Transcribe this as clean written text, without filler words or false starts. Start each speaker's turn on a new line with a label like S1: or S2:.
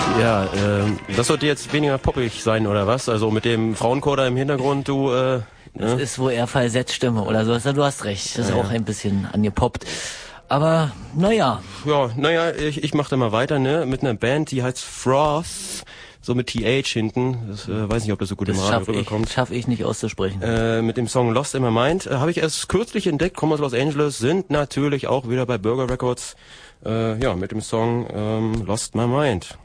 S1: Ja, das sollte jetzt weniger poppig sein, oder was? Also mit dem Frauenchor da im Hintergrund, du,
S2: Das ist wohl eher Falsettstimme oder so. Du hast recht, das ist auch ein bisschen angepoppt. Aber, naja.
S1: Ja, naja, ich mach da mal weiter, ne, mit einer Band, die heißt Froth, so mit TH hinten. Das weiß nicht, ob das so gut im Radio rüberkommt.
S2: Das schaffe ich nicht auszusprechen.
S1: Mit dem Song Lost in My Mind. Habe ich erst kürzlich entdeckt, kommen aus Los Angeles, sind natürlich auch wieder bei Burger Records. Ja, mit dem Song Lost My Mind.